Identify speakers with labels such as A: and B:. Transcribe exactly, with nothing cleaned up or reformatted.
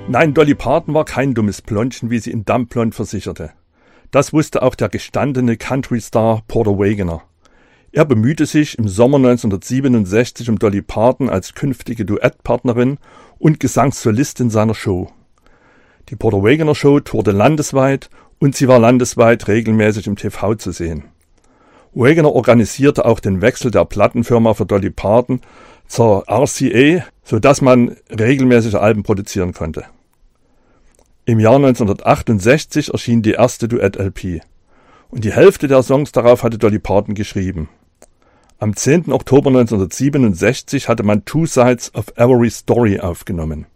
A: Nein, Dolly Parton war kein dummes Blondchen, wie sie in Dumb Blonde versicherte. Das wusste auch der gestandene Country-Star Porter Wagoner. Er bemühte sich im Sommer neunzehnhundertsiebenundsechzig um Dolly Parton als künftige Duettpartnerin und Gesangssolistin seiner Show. Die Porter Wagoner Show tourte landesweit und sie war landesweit regelmäßig im T V zu sehen. Wagoner organisierte auch den Wechsel der Plattenfirma für Dolly Parton zur R C A, sodass man regelmäßig Alben produzieren konnte. Im Jahr neunzehnhundertachtundsechzig erschien die erste Duett-L P und die Hälfte der Songs darauf hatte Dolly Parton geschrieben. Am zehnten Oktober neunzehnhundertsiebenundsechzig hatte man Two Sides of Every Story aufgenommen.